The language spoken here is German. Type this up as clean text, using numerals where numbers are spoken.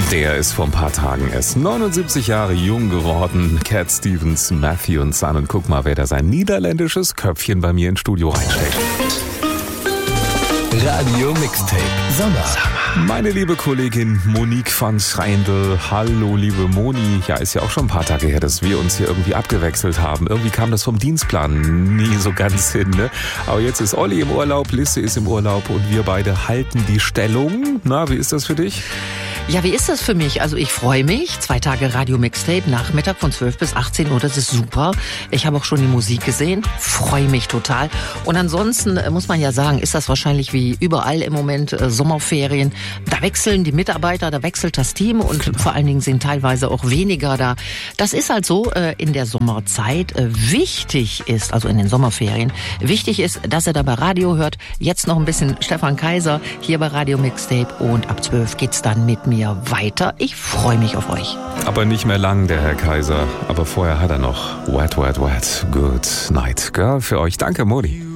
Der ist vor ein paar Tagen erst 79 Jahre jung geworden. Cat Stevens, Matthew und Son. Und guck mal, wer da sein niederländisches Köpfchen bei mir ins Studio reinsteckt. Radio Mixtape Sommer. Meine liebe Kollegin Monique van Schreindel. Hallo, liebe Moni. Ja, ist ja auch schon ein paar Tage her, dass wir uns hier irgendwie abgewechselt haben. Irgendwie kam das vom Dienstplan nie so ganz hin, ne? Aber jetzt ist Olli im Urlaub, Lisse ist im Urlaub und wir beide halten die Stellung. Na, wie ist das für dich? Ja, wie ist das für mich? Also ich freue mich. 2 Tage Radio Mixtape, Nachmittag von 12 bis 18 Uhr, das ist super. Ich habe auch schon die Musik gesehen, freue mich total. Und ansonsten muss man ja sagen, ist das wahrscheinlich wie überall im Moment Sommerferien. Da wechseln die Mitarbeiter, da wechselt das Team und vor allen Dingen sind teilweise auch weniger da. Das ist halt so in der Sommerzeit. Wichtig ist, also in den Sommerferien, wichtig ist, dass ihr da bei Radio hört. Jetzt noch ein bisschen Stefan Kaiser hier bei Radio Mixtape und ab 12 geht's dann mit mir weiter. Ich freue mich auf euch. Aber nicht mehr lang, der Herr Kaiser. Aber vorher hat er noch Wet, Wet, Wet, Good Night Girl für euch. Danke, Modi.